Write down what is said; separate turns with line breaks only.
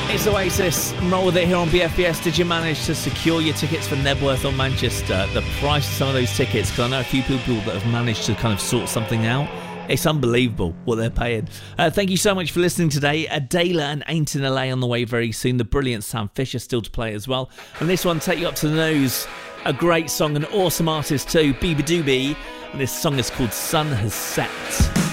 It's Oasis. Roll with it here on BFBS. Did you manage to secure your tickets for Nebworth or Manchester? The price of some of those tickets, because I know a few people that have managed to kind of sort something out. It's unbelievable what they're paying. Thank you so much for listening today. Adela and Ain't in LA on the way very soon. The brilliant Sam Fisher still to play as well. And this one, Take You Up to the Nose. A great song, an awesome artist too, Biba Doobie. And this song is called Sun Has Set.